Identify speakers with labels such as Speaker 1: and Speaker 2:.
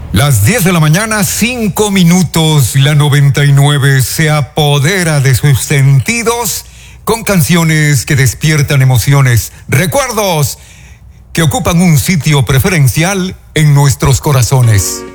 Speaker 1: Las 10 de la mañana, 5 minutos, la 99 se apodera de sus sentidos con canciones que despiertan emociones, recuerdos que ocupan un sitio preferencial en nuestros corazones.